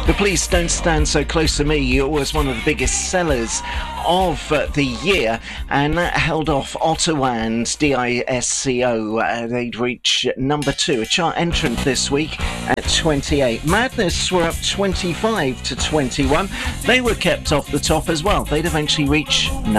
The Police Don't Stand So Close to Me was one of the biggest sellers of the year, and that held off Otto and DISCO. They'd reach number 2, a chart entrant this week at 28. Madness were up 25 to 21. They were kept off the top as well. They'd eventually reach